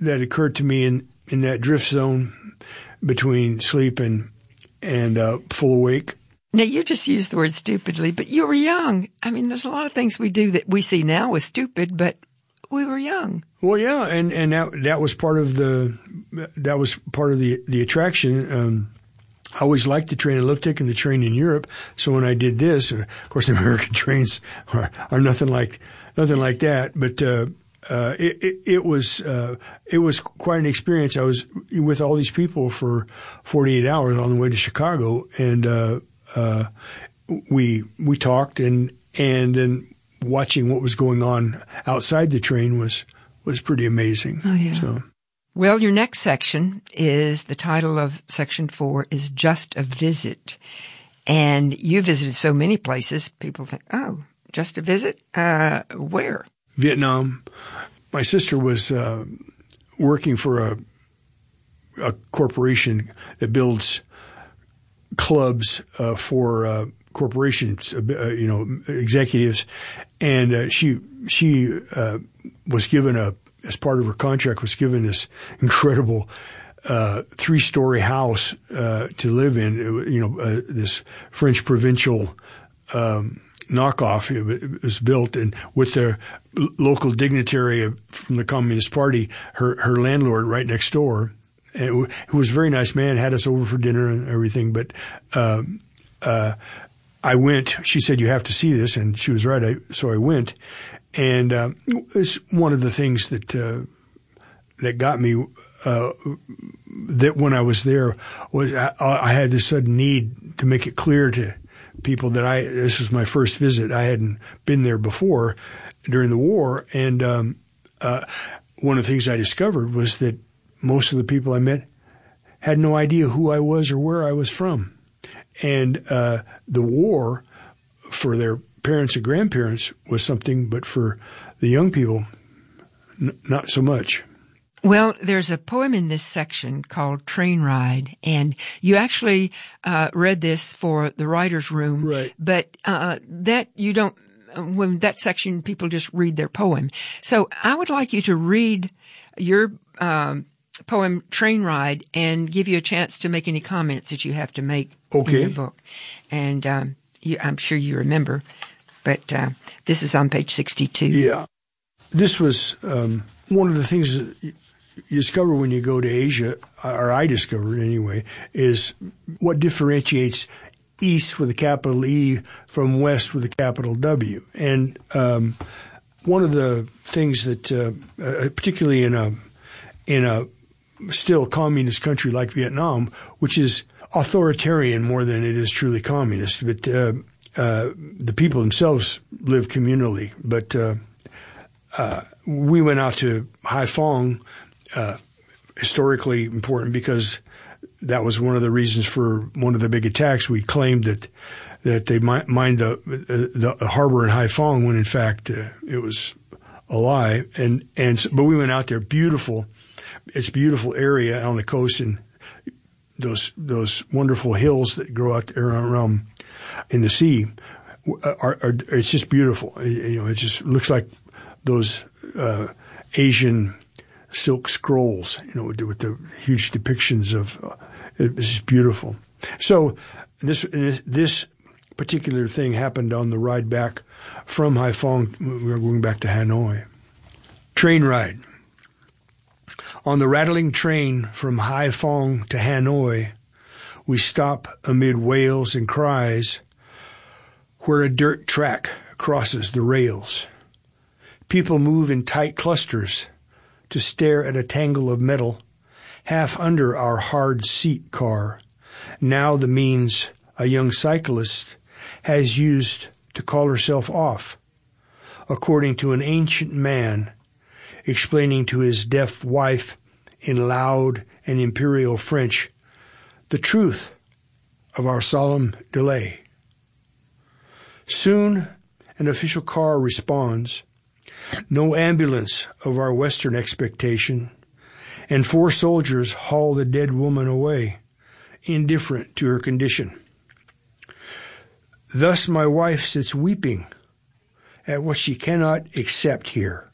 that occurred to me in that drift zone between sleep and full awake. Now, you just used the word stupidly, but you were young. I mean, there's a lot of things we do that we see now as stupid, but we were young. Well, yeah, and that was part of the attraction. I always liked the train. I loved taking the train in Europe. So when I did this, of course, American trains are nothing like that. But it was quite an experience. I was with all these people for 48 hours on the way to Chicago, and we talked, and then watching what was going on outside the train was pretty amazing. Oh yeah. So. Well, your next section is, the title of section 4 is Just a Visit. And you visited so many places, people think, oh, just a visit? Where? Vietnam. My sister was working for a corporation that builds clubs for corporations, executives. And she was given as part of her contract, was given this incredible 3-story house to live in. This French provincial knockoff. It was built, and with the local dignitary from the Communist Party, her landlord right next door, who was a very nice man, had us over for dinner and everything. But I went. She said, "You have to see this," and she was right. So I went. And it's one of the things that got me that when I was there was I had this sudden need to make it clear to people that this was my first visit. I hadn't been there before during the war, and one of the things I discovered was that most of the people I met had no idea who I was or where I was from, and the war for their parents and grandparents was something, but for the young people, not so much. Well, there's a poem in this section called Train Ride, and you actually read this for the writer's room. Right. But that you don't, when that section, people just read their poem. So I would like you to read your poem Train Ride and give you a chance to make any comments that you have to make in your book. And I'm sure you remember. But this is on page 62. Yeah. This was one of the things that you discover when you go to Asia, or I discovered anyway, is what differentiates East with a capital E from West with a capital W. And one of the things that, particularly in a still communist country like Vietnam, which is authoritarian more than it is truly communist, but the people themselves live communally, but we went out to Haiphong, historically important because that was one of the reasons for one of the big attacks. We claimed that they mined the harbor in Haiphong when in fact it was a lie. But we went out there. Beautiful, it's a beautiful area on the coast, and those wonderful hills that grow out there around in the sea it's just beautiful. It just looks like those Asian silk scrolls, with the huge depictions of it's just beautiful. So this particular thing happened on the ride back from Haiphong. We were going back to Hanoi. Train ride. On the rattling train from Haiphong to Hanoi, we stop amid wails and cries where a dirt track crosses the rails. People move in tight clusters to stare at a tangle of metal half under our hard seat car, now the means a young cyclist has used to call herself off, according to an ancient man explaining to his deaf wife in loud and imperial French the truth of our solemn delay. Soon an official car responds, no ambulance of our Western expectation, and 4 soldiers haul the dead woman away, indifferent to her condition. Thus my wife sits weeping at what she cannot accept here.